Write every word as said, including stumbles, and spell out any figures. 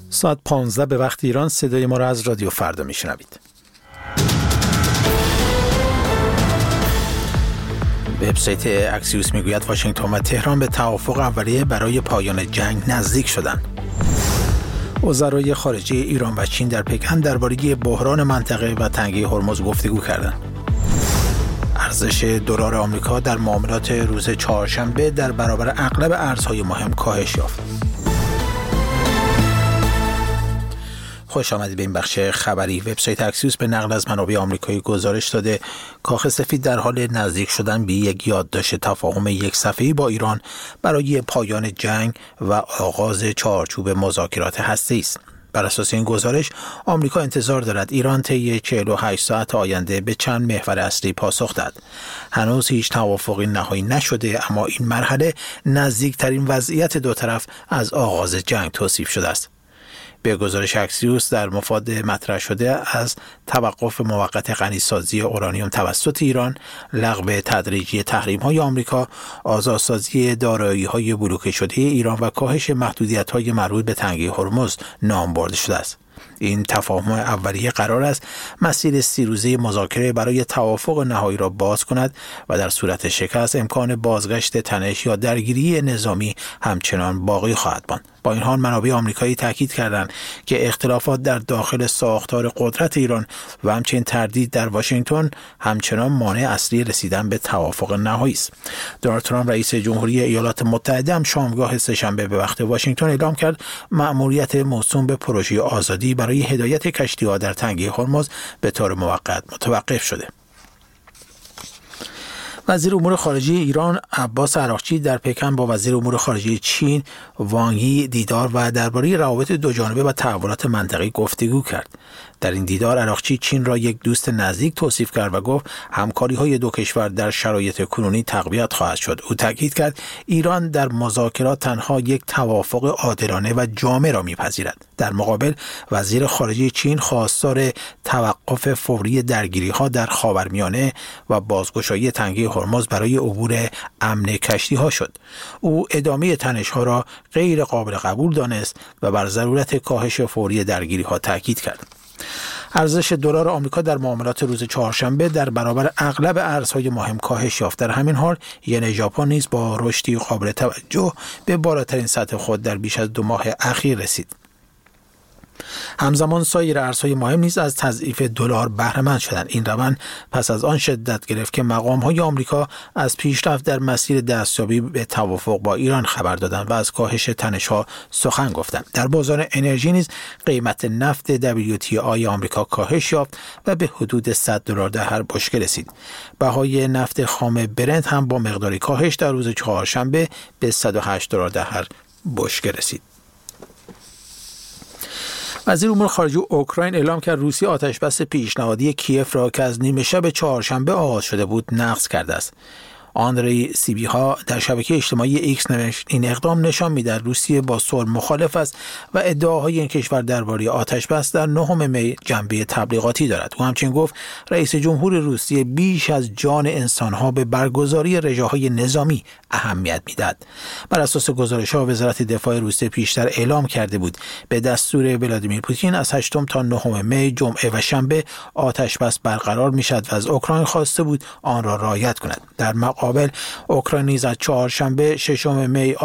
ساعت پانزده به وقت ایران. صدای ما را از رادیو فردا میشنوید. وبسایت اکسیوس میگوید واشنگتن و تهران به توافق اولیه برای پایان جنگ نزدیک شدند. وزرای خارجه ایران و چین در پکن درباره بحران منطقه و تنگه هرمز گفتگو کردند. ارزش دلار آمریکا در معاملات روز چهارشنبه در برابر اغلب ارزهای مهم کاهش یافت. خوش آمدید به این بخش خبری. وبسایت اکسیوس به نقل از منابع آمریکایی گزارش داده کاخ سفید در حال نزدیک شدن به یک یادداشت تفاهم یک صفحه‌ای با ایران برای پایان جنگ و آغاز چارچوب مذاکرات هسته‌ای است. بر اساس این گزارش آمریکا انتظار دارد ایران طی چهل و هشت ساعت آینده به چند محور اصلی پاسخ دهد. هنوز هیچ توافقی نهایی نشده، اما این مرحله نزدیکترین وضعیت دو طرف از آغاز جنگ توصیف شده است. به گزارش اکسیوس در مفاد مطرح شده از توقف موقت غنیسازی اورانیوم توسط ایران، لغو تدریجی تحریم‌های آمریکا، آزادسازی دارایی‌های بلوکه شده ایران و کاهش محدودیت‌های مربوط به تنگه هرمز نام برده شده است. این تفاهم اولیه قرار است مسیر سی روزه مذاکره برای توافق نهایی را باز کند و در صورت شکست امکان بازگشت تنش یا درگیری نظامی همچنان باقی خواهد ماند. با این حال منابع آمریکایی تاکید کردند که اختلافات در داخل ساختار قدرت ایران و همچنین تردید در واشنگتن همچنان مانع اصلی رسیدن به توافق نهایی است. دونالد ترامپ رئیس جمهوری ایالات متحده هم شامگاه سه‌شنبه به وقت واشنگتن اعلام کرد مأموریت موسوم به پروژه آزادی برای هدایت کشتی‌ها در تنگه هرمز به طور موقت متوقف شده. وزیر امور خارجه ایران عباس عراقچی در پکن با وزیر امور خارجه چین وانگ یی دیدار و درباره روابط دوجانبه و تحولات منطقه‌ای گفتگو کرد. در این دیدار عراقچی چین را یک دوست نزدیک توصیف کرد و گفت همکاری‌های دو کشور در شرایط کنونی تقویت خواهد شد. او تاکید کرد ایران در مذاکرات تنها یک توافق عادلانه و جامع را می‌پذیرد. در مقابل وزیر خارجه چین خواستار توقف فوری درگیری‌ها در خاورمیانه و بازگشایی تنگه هرمز برای عبور امن کشتی‌ها شد. او ادامه تنش‌ها را غیر قابل قبول دانست و بر ضرورت کاهش فوری درگیری‌ها تاکید کرد. ارزش دلار آمریکا در معاملات روز چهارشنبه در برابر اغلب ارزهای مهم کاهش یافت. در همین حال ین ژاپن نیز با رشدی قابل توجه به بالاترین سطح خود در بیش از دو ماه اخیر رسید. همزمان سایر ارزهای مهم نیز از تضعیف دلار بهره مند شدند. این روند پس از آن شدت گرفت که مقام‌های آمریکا از پیشرفت در مسیر دستیابی به توافق با ایران خبر دادند و از کاهش تنش‌ها سخن گفتند. در بازار انرژی نیز قیمت نفت دبلیو تی آی آمریکا کاهش یافت و به حدود صد دلار در هر بشکه رسید. بهای نفت خام برنت هم با مقداری کاهش در روز چهارشنبه به صد و هشت دلار در هر بشکه رسید. وزیر امور خارجه اوکراین اعلام کرد روسیه آتشبس پیشنهادی کیف را که از نیمه شب چهارشنبه آغاز شده بود نقض کرده است. آندری سیبیها در شبکه اجتماعی ایکس نوشت این اقدام نشان می‌دهد روسیه با صلح مخالف است و ادعاهای این کشور درباره آتشبس در نهم می جنبه تبلیغاتی دارد. او همچنین گفت رئیس جمهور روسیه بیش از جان انسان‌ها به برگزاری رژه‌های نظامی اهمیت می‌دهد. بر اساس گزارش‌ها وزارت دفاع روسیه پیشتر اعلام کرده بود به دستور ولادیمیر پوتین از هشتم تا نهم می جمعه و شنبه آتشبس برقرار می‌شود و از اوکراین خواسته بود آن را رعایت کند. در مقابل اوکراین نیز از چهارشنبه ششم می